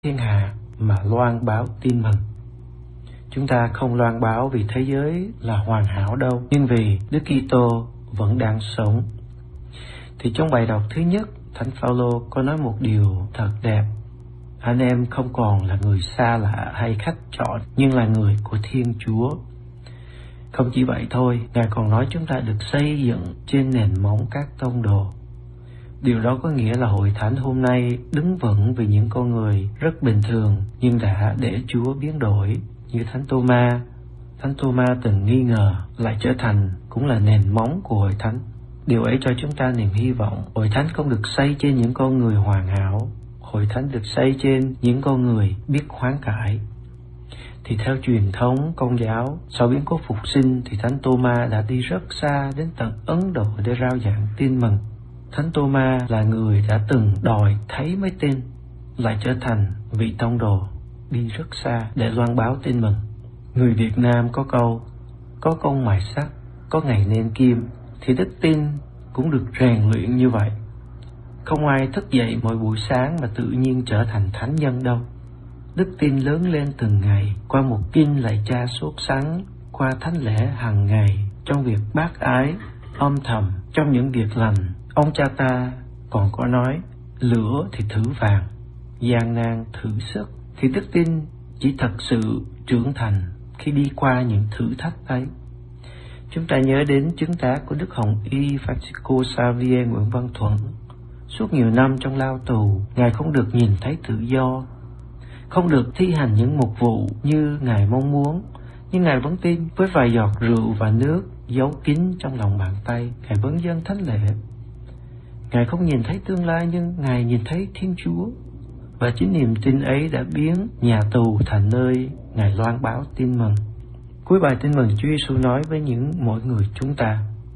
thiên hạ mà loan báo tin mừng. Chúng ta không loan báo vì thế giới là hoàn hảo đâu, nhưng vì Đức Kitô vẫn đang sống. Thì trong bài đọc thứ nhất, Thánh Phaolô có nói một điều thật đẹp. Anh em không còn là người xa lạ hay khách trọ, nhưng là người của Thiên Chúa. Không chỉ vậy thôi, Ngài còn nói chúng ta được xây dựng trên nền móng các tông đồ. Điều đó có nghĩa là hội thánh hôm nay đứng vững vì những con người rất bình thường nhưng đã để Chúa biến đổi, như Thánh Tô-ma. Thánh Tô-ma từng nghi ngờ lại trở thành cũng là nền móng của hội thánh. Điều ấy cho chúng ta niềm hy vọng. Hội thánh không được xây trên những con người hoàn hảo, hội thánh được xây trên những con người biết hoán cải. Thì theo truyền thống Công giáo, sau biến cố phục sinh thì Thánh Tô-ma đã đi rất xa đến tận Ấn Độ để rao giảng tin mừng. Thánh Tô-ma là người đã từng đòi thấy mới tin, lại trở thành vị tông đồ đi rất xa để loan báo tin mừng. Người Việt Nam có câu, có công mài sắt, có ngày nên kim, thì đức tin cũng được rèn luyện như vậy. Không ai thức dậy mỗi buổi sáng mà tự nhiên trở thành thánh nhân đâu. Đức tin lớn lên từng ngày qua một kinh lạy Cha sốt sắng, qua thánh lễ hàng ngày, trong việc bác ái, âm thầm, trong những việc lành. Ông cha ta còn có nói, lửa thì thử vàng, gian nan thử sức. Thì đức tin chỉ thật sự trưởng thành khi đi qua những thử thách ấy. Chúng ta nhớ đến chứng tá của Đức Hồng Y Francisco Xavier Nguyễn Văn Thuận. Suốt nhiều năm trong lao tù, Ngài không được nhìn thấy tự do, không được thi hành những mục vụ như Ngài mong muốn, nhưng Ngài vẫn tin. Với vài giọt rượu và nước giấu kín trong lòng bàn tay, Ngài vẫn dâng thánh lễ. Ngài không nhìn thấy tương lai, nhưng Ngài nhìn thấy Thiên Chúa. Và chính niềm tin ấy đã biến nhà tù thành nơi Ngài loan báo tin mừng. Cuối bài tin mừng, Chúa Giêsu nói với mỗi người chúng ta,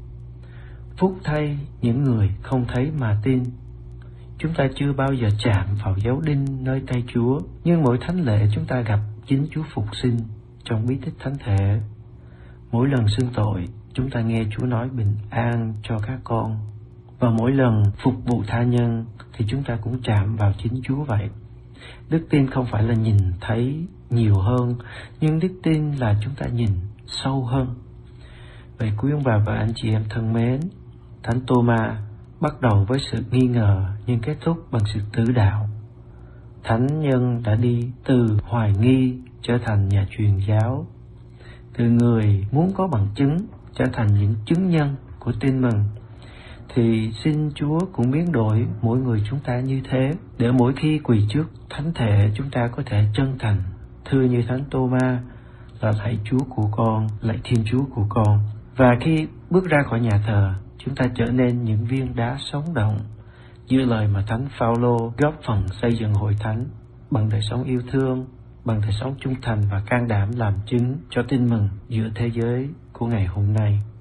phúc thay những người không thấy mà tin. Chúng ta chưa bao giờ chạm vào dấu đinh nơi tay Chúa, nhưng mỗi thánh lễ chúng ta gặp chính Chúa phục sinh trong bí tích thánh thể. Mỗi lần xưng tội, chúng ta nghe Chúa nói bình an cho các con. Và mỗi lần phục vụ tha nhân thì chúng ta cũng chạm vào chính Chúa vậy. Đức tin không phải là nhìn thấy nhiều hơn, nhưng đức tin là chúng ta nhìn sâu hơn. Vậy quý ông bà và anh chị em thân mến, Thánh Tô-ma bắt đầu với sự nghi ngờ nhưng kết thúc bằng sự tử đạo. Thánh nhân đã đi từ hoài nghi trở thành nhà truyền giáo, từ người muốn có bằng chứng trở thành những chứng nhân của tin mừng. Thì xin Chúa cũng biến đổi mỗi người chúng ta như thế, để mỗi khi quỳ trước thánh thể chúng ta có thể chân thành thưa như Thánh Tô-ma là lạy Chúa của con, lạy Thiên Chúa của con. Và khi bước ra khỏi nhà thờ, chúng ta trở nên những viên đá sống động, như lời mà Thánh Phaolô góp phần xây dựng hội thánh bằng đời sống yêu thương, bằng đời sống trung thành và can đảm làm chứng cho tin mừng giữa thế giới của ngày hôm nay.